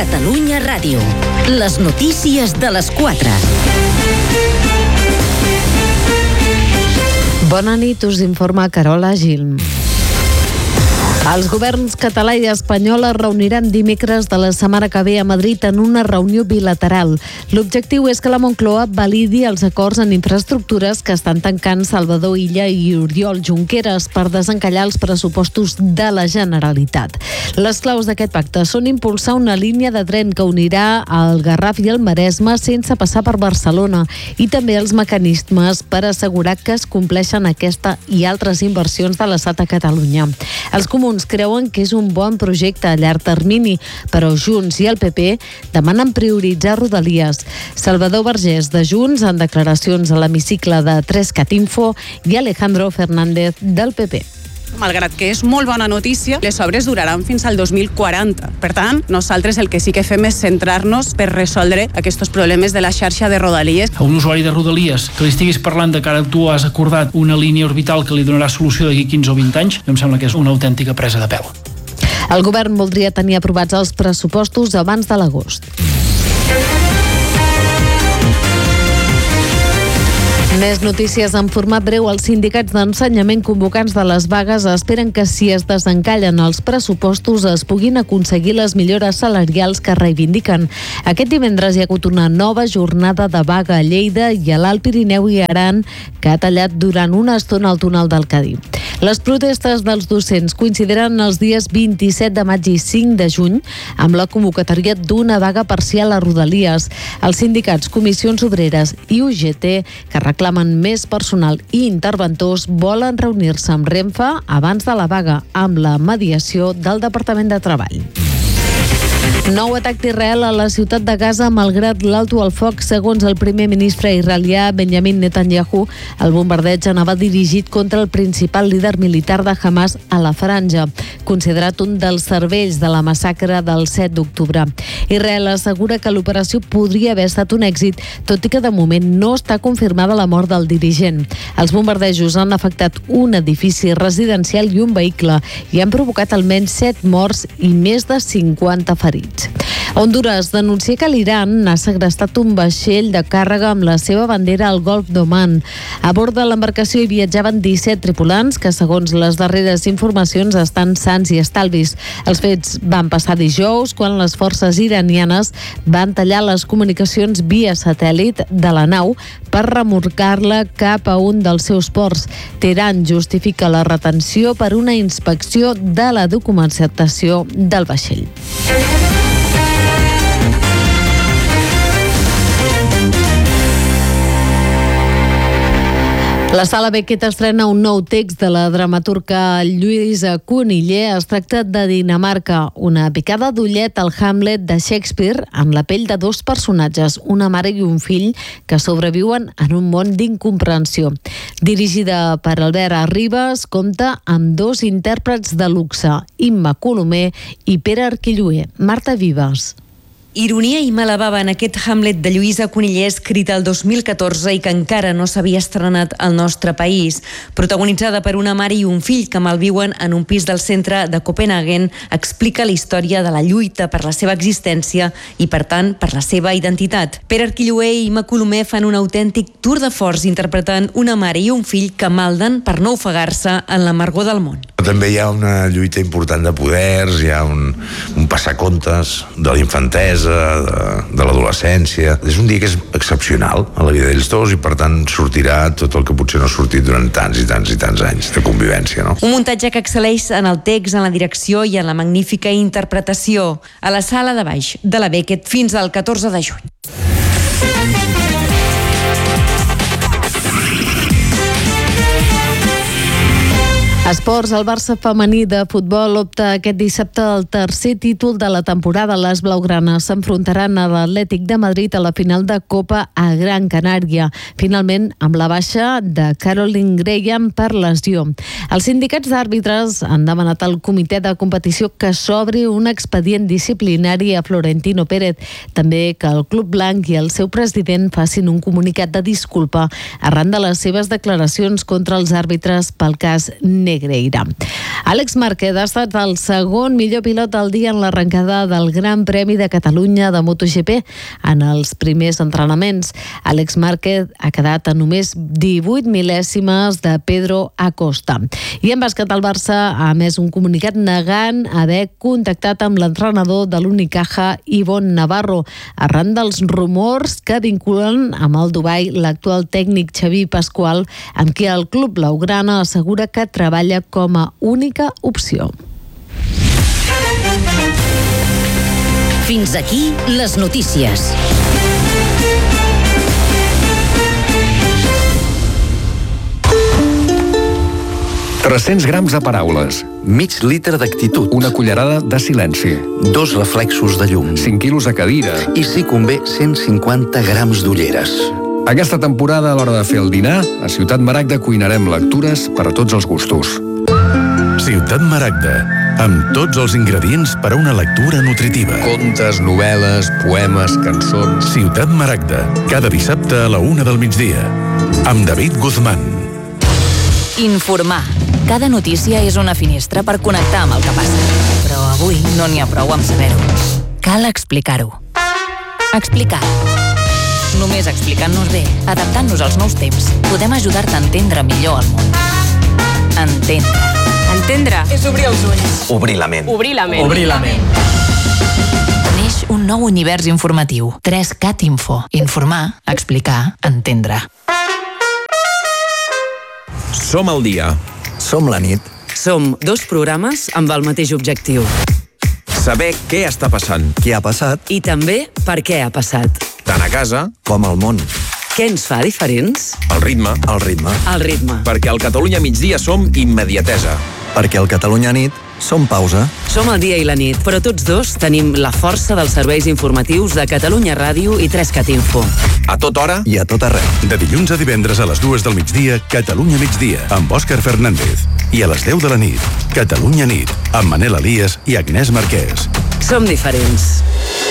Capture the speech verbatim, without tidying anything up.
Catalunya Ràdio. Les notícies de les quatre. Bona nit, us informa Carola Gil. Els governs català i espanyol es reuniran dimecres de la setmana que ve a Madrid en una reunió bilateral. L'objectiu és que la Moncloa validi els acords en infraestructures que estan tancant Salvador Illa i Oriol Junqueras per desencallar els pressupostos de la Generalitat. Les claus d'aquest pacte són impulsar una línia de tren que unirà el Garraf i el Maresme sense passar per Barcelona i també els mecanismes per assegurar que es compleixen aquesta i altres inversions de l'Estat a Catalunya. Els comuns creuen que és un bon projecte a llarg termini, però Junts i el P P demanen prioritzar Rodalies. Salvador Vergés, de Junts, en declaracions a l'hemicicle de tres cat info, i Alejandro Fernández, del P P. Malgrat que és molt bona notícia, les obres duraran fins al dos mil quaranta. Per tant, nosaltres el que sí que fem és centrar-nos per resoldre aquests problemes de la xarxa de Rodalies. A un usuari de Rodalies que li estiguis parlant de que ara tu has acordat una línia orbital que li donarà solució d'aquí quinze o vint anys, em sembla que és una autèntica presa de pèl. El govern voldria tenir aprovats els pressupostos abans de l'agost. Més notícies en format breu. Els sindicats d'ensenyament convocants de les vagues esperen que si es desencallen els pressupostos es puguin aconseguir les millores salarials que reivindiquen. Aquest divendres hi ha hagut una nova jornada de vaga a Lleida i a l'Alt Pirineu i Aran que ha tallat durant una estona el túnel del Cadí. Les protestes dels docents coincidiran els dies vint-i-set de maig i cinc de juny amb la convocatòria d'una vaga parcial a Rodalies. Els sindicats, comissions obreres i U G T, que reclamen més personal i interventors, volen reunir-se amb Renfe abans de la vaga amb la mediació del Departament de Treball. Nou atac d'Israel a la ciutat de Gaza malgrat l'alto al foc. Segons el primer ministre israelià Benjamin Netanyahu, el bombardeig anava dirigit contra el principal líder militar de Hamas a la franja, considerat un dels cervells de la massacre del set d'octubre. Israel assegura que l'operació podria haver estat un èxit, tot i que de moment no està confirmada la mort del dirigent. Els bombardejos han afectat un edifici residencial i un vehicle i han provocat almenys set morts i més de cinquanta ferits. Honduras denuncia que l'Iran ha segrestat un vaixell de càrrega amb la seva bandera al Golf d'Oman. A bord de l'embarcació hi viatjaven disset tripulants que, segons les darreres informacions, estan sans i estalvis. Els fets van passar dijous quan les forces iranianes van tallar les comunicacions via satèl·lit de la nau per remorcar-la cap a un dels seus ports. Teheran justifica la retenció per una inspecció de la documentació del vaixell. La Sala Beckett estrena un nou text de la dramaturga Lluïsa Cunillé. Es tracta de Dinamarca, una picada d'ullet al Hamlet de Shakespeare amb la pell de dos personatges, una mare i un fill, que sobreviuen en un món d'incomprensió. Dirigida per Albert Arribas, compta amb dos intèrprets de luxe, Imma Colomer i Pere Arquilloé. Marta Vives. Ironia i mala bava en aquest Hamlet de Lluïsa Cunillé, escrit el dos mil catorze i que encara no s'havia estrenat al nostre país. Protagonitzada per una mare i un fill que malviuen en un pis del centre de Copenhagen, explica la història de la lluita per la seva existència i, per tant, per la seva identitat. Pere Arquilloé i Imma Colomer fan un autèntic tour de force interpretant una mare i un fill que malden per no ofegar-se en l'amargor del món. També hi ha una lluita important de poders, hi ha un, un passacontes de la infantesa, de, de l'adolescència. És un dia que és excepcional a la vida d'ells dos i per tant sortirà tot el que potser no ha sortit durant tants i tants i tants anys de convivència, no? Un muntatge que excel·leix en el text, en la direcció i en la magnífica interpretació. A la Sala de Baix de la Beckett fins al catorze de juny. Esports, el Barça femení de futbol opta aquest dissabte al tercer títol de la temporada. Les blaugranes s'enfrontaran a l'Atlètic de Madrid a la final de Copa a Gran Canària, finalment amb la baixa de Caroline Graham per lesió. Els sindicats d'àrbitres han demanat al comitè de competició que s'obri un expedient disciplinari a Florentino Pérez, també que el Club Blanc i el seu president facin un comunicat de disculpa arran de les seves declaracions contra els àrbitres pel cas Negreira. Negreira. Àlex Márquez ha estat el segon millor pilot del dia en l'arrencada del Gran Premi de Catalunya de MotoGP en els primers entrenaments. Àlex Márquez ha quedat a només divuit mil·lèsimes de Pedro Acosta. I en bàsquet, el Barça ha emès un comunicat negant haver contactat amb l'entrenador de l'Unicaja, Ivonne Navarro, arran dels rumors que vinculen amb el Dubai l'actual tècnic Xavi Pascual, amb qui el club blaugrana assegura que treballa com a única opció. Fins aquí les notícies. tres-cents grams de paraules. Mig litre d'actitud. Una cullerada de silenci. Dos reflexos de llum. cinc quilos de cadira. I si convé, cent cinquanta grams d'ulleres. Aquesta temporada, a l'hora de fer el dinar, a Ciutat Maragda cuinarem lectures per a tots els gustos. Ciutat Maragda, amb tots els ingredients per a una lectura nutritiva. Contes, novel·les, poemes, cançons... Ciutat Maragda, cada dissabte a la una del migdia, amb David Guzmán. Informar. Cada notícia és una finestra per connectar amb el que passa. Però avui no n'hi ha prou amb saber-ho. Cal explicar-ho. Explicar. Només explicant-nos bé, adaptant-nos als nous temps, podem ajudar-te a entendre millor el món. Entendre. Entendre és obrir els ulls. Obrir la ment. Obrir la ment. Obrir la ment. Neix un nou univers informatiu. tres cat info. Informar, explicar, entendre. Som al dia. Som la nit. Som dos programes amb el mateix objectiu. Saber què està passant. Què ha passat? I també per què ha passat. Tant a casa com al món. Què ens fa diferents? El ritme. El ritme. El ritme. Perquè al Catalunya migdia som immediatesa. Perquè al Catalunya nit som pausa. Som el dia i la nit, però tots dos tenim la força dels serveis informatius de Catalunya Ràdio i tres cat info. A tota hora i a tot arreu. De dilluns a divendres a les dues del migdia, Catalunya migdia, amb Òscar Fernández. I a les deu de la nit, Catalunya nit, amb Manel Elias i Agnès Marquès. Som diferents.